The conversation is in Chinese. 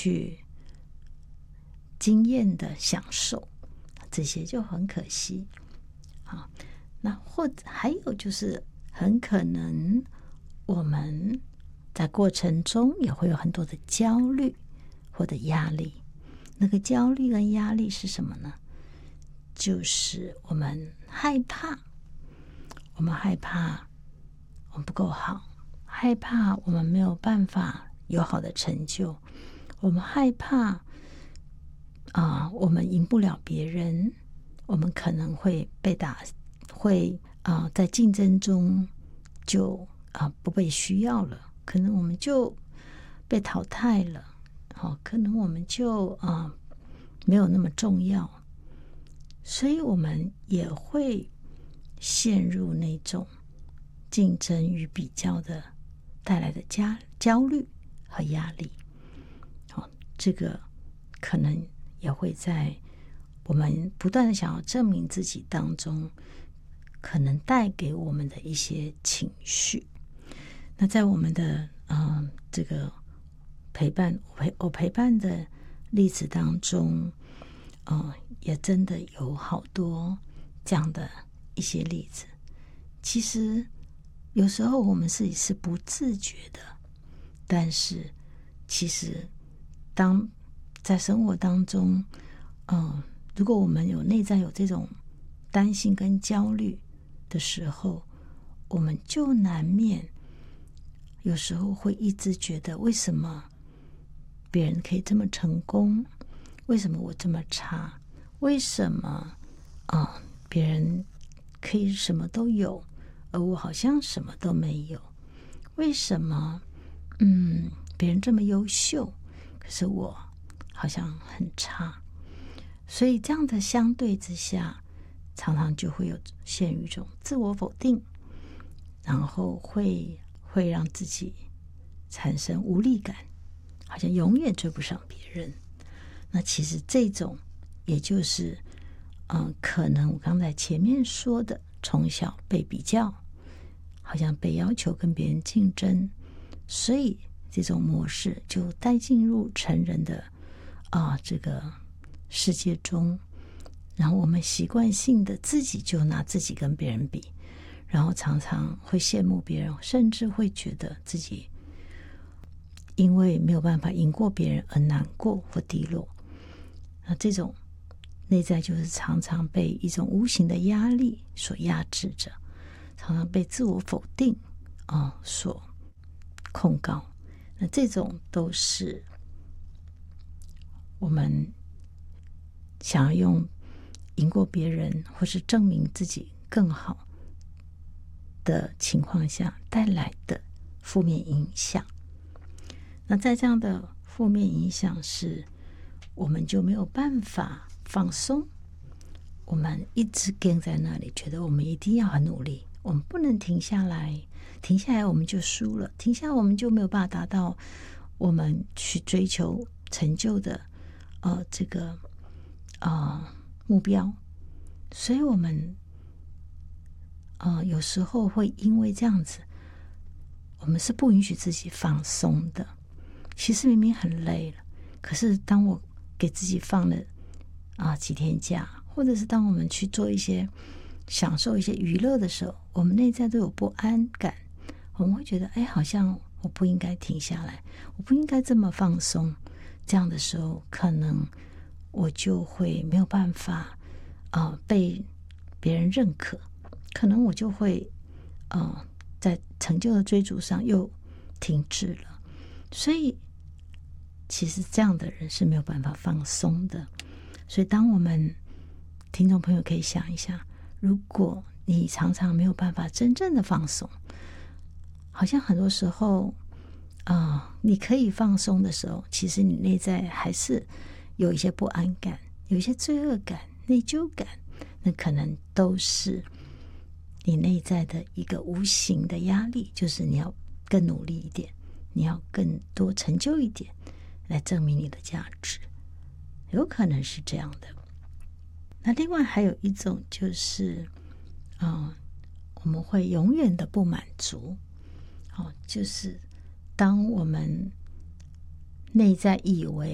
去经验的享受，这些就很可惜。好，那或者还有就是很可能我们在过程中也会有很多的焦虑或者压力。那个焦虑跟压力是什么呢？就是我们害怕我们不够好，害怕我们没有办法有好的成就，我们害怕我们赢不了别人，我们可能会被在竞争中就不被需要了，可能我们就被淘汰了，可能我们就没有那么重要，所以我们也会陷入那种竞争与比较的带来的焦虑和压力。这个可能也会在我们不断的想要证明自己当中，可能带给我们的一些情绪。那在我们的这个我陪伴的例子当中，也真的有好多这样的一些例子。其实有时候我们自己是不自觉的，但是其实当在生活当中，如果我们内在有这种担心跟焦虑的时候，我们就难免有时候会一直觉得，为什么别人可以这么成功，为什么我这么差，为什么别人可以什么都有，而我好像什么都没有，为什么别人这么优秀，可是我好像很差。所以这样的相对之下，常常就会陷入一种自我否定，然后会让自己产生无力感，好像永远追不上别人。那其实这种也就是可能我刚才前面说的，从小被比较，好像被要求跟别人竞争，所以这种模式就带进入成人的这个世界中，然后我们习惯性的自己就拿自己跟别人比，然后常常会羡慕别人，甚至会觉得自己因为没有办法赢过别人而难过或低落。那这种内在就是常常被一种无形的压力所压制着，常常被自我否定所控告。那这种都是我们想要用赢过别人或是证明自己更好的情况下带来的负面影响。那在这样的负面影响是，我们就没有办法放松，我们一直跟在那里，觉得我们一定要很努力，我们不能停下来，停下来我们就输了，停下来我们就没有办法达到我们去追求成就的这个目标。所以我们有时候会因为这样子，我们是不允许自己放松的。其实明明很累了，可是当我给自己放了几天假，或者是当我们去做一些享受一些娱乐的时候，我们内在都有不安感，我们会觉得好像我不应该停下来，我不应该这么放松。这样的时候，可能我就会没有办法被别人认可，可能我就会在成就的追逐上又停滞了。所以其实这样的人是没有办法放松的。所以当我们听众朋友可以想一下，如果你常常没有办法真正的放松，好像很多时候你可以放松的时候，其实你内在还是有一些不安感，有一些罪恶感、内疚感，那可能都是你内在的一个无形的压力，就是你要更努力一点，你要更多成就一点，来证明你的价值，有可能是这样的。那另外还有一种就是我们会永远的不满足，就是当我们内在以为